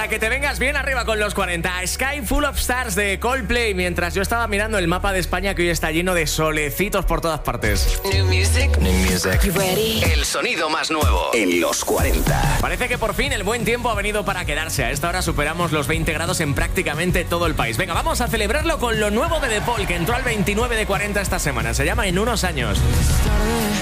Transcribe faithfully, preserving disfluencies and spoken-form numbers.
que te vengas bien arriba con los cuarenta. Sky Full of Stars de Coldplay. Mientras yo estaba mirando el mapa de España, que hoy está lleno de solecitos por todas partes. New music. New music. You ready? El sonido más nuevo en los cuarenta. Parece que por fin el buen tiempo ha venido para quedarse. A esta hora superamos los veinte grados en prácticamente todo el país. Venga, vamos a celebrarlo con lo nuevo de The Paul, que entró al veintinueve de cuarenta esta semana. Se llama En unos años.